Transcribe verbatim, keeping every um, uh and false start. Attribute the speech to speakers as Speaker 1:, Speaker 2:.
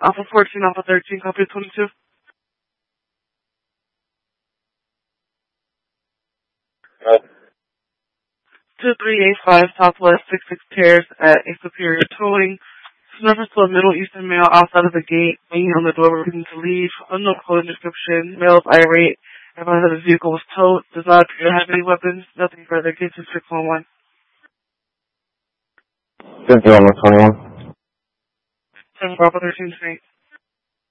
Speaker 1: Alpha fourteen, Alpha thirteen, copy twenty-two.
Speaker 2: Uh,
Speaker 1: two three eight five Southwest six six Terrace at A Superior Towing. Reference to a Middle Eastern male outside of the gate, banging on the door, refusing to leave. Unknown clothing description. Male is irate. Advised that the vehicle was towed. Does not appear to have any weapons. Nothing further. Get to six one one.
Speaker 2: fifty-one with twenty-one.
Speaker 1: seven Bravo thirteen Street.